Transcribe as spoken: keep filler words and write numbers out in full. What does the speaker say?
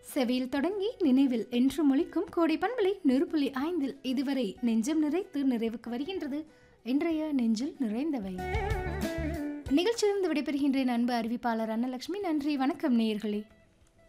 செவியில் தொடங்கி நினைவில் என்று மொழிக்கும் கோடை பண்பலை நெருப்புலி ஐந்தில் இதுவரை நெஞ்சம் நிறைத்து நிறைவுக்கு வருகின்றது இன்றைய நெஞ்சில் நிறைந்தவை. நிகழ்ச்சியிலிருந்து விடைபெறுகின்றேன் அன்பு அறிவிப்பாளர் அன்னலட்சுமி. நன்றி, வணக்கம் நேயர்களே.